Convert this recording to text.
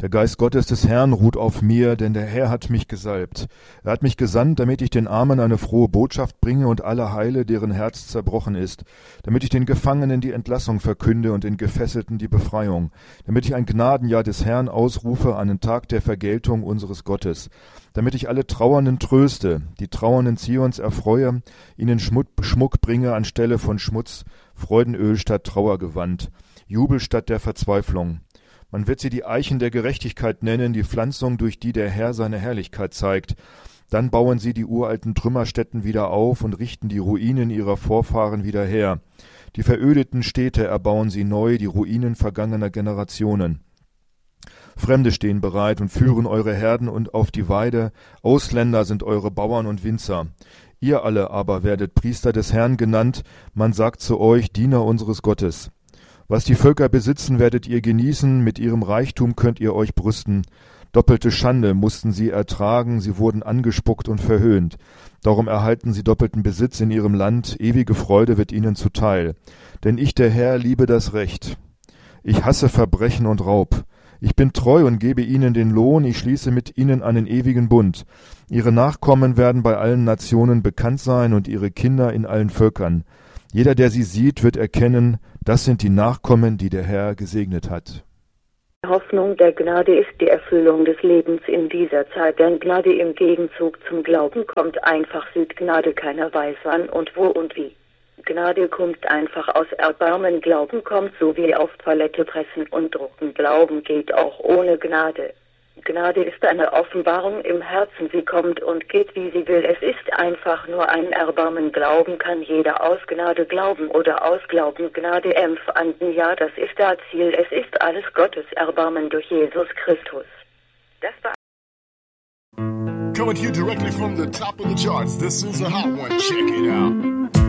Der Geist Gottes des Herrn ruht auf mir, denn der Herr hat mich gesalbt. Er hat mich gesandt, damit ich den Armen eine frohe Botschaft bringe und alle heile, deren Herz zerbrochen ist, damit ich den Gefangenen die Entlassung verkünde und den Gefesselten die Befreiung, damit ich ein Gnadenjahr des Herrn ausrufe, einen Tag der Vergeltung unseres Gottes, damit ich alle Trauernden tröste, die Trauernden Zions erfreue, ihnen Schmuck bringe anstelle von Schmutz, Freudenöl statt Trauergewand, Jubel statt der Verzweiflung. Man wird sie die Eichen der Gerechtigkeit nennen, die Pflanzung, durch die der Herr seine Herrlichkeit zeigt. Dann bauen sie die uralten Trümmerstätten wieder auf und richten die Ruinen ihrer Vorfahren wieder her. Die verödeten Städte erbauen sie neu, die Ruinen vergangener Generationen. Fremde stehen bereit und führen eure Herden und auf die Weide. Ausländer sind eure Bauern und Winzer. Ihr alle aber werdet Priester des Herrn genannt. Man sagt zu euch, Diener unseres Gottes. Was die Völker besitzen, werdet ihr genießen, mit ihrem Reichtum könnt ihr euch brüsten. Doppelte Schande mussten sie ertragen, sie wurden angespuckt und verhöhnt. Darum erhalten sie doppelten Besitz in ihrem Land, ewige Freude wird ihnen zuteil. Denn ich, der Herr, liebe das Recht. Ich hasse Verbrechen und Raub. Ich bin treu und gebe ihnen den Lohn, ich schließe mit ihnen einen ewigen Bund. Ihre Nachkommen werden bei allen Nationen bekannt sein und ihre Kinder in allen Völkern. Jeder, der sie sieht, wird erkennen, das sind die Nachkommen, die der Herr gesegnet hat. Die Hoffnung der Gnade ist die Erfüllung des Lebens in dieser Zeit, denn Gnade im Gegenzug zum Glauben kommt einfach, sieht Gnade keiner weiß wann und wo und wie. Gnade kommt einfach aus Erbarmen, Glauben kommt so wie auf Palette pressen und drucken. Glauben geht auch ohne Gnade. Gnade ist eine Offenbarung im Herzen, sie kommt und geht, wie sie will. Es ist einfach nur ein Erbarmen. Glauben kann jeder aus Gnade glauben oder ausglauben. Gnade empfangen, ja, das ist das Ziel. Es ist alles Gottes Erbarmen durch Jesus Christus. Das war Coming to you directly from the top of the charts. This is a hot one. Check it out.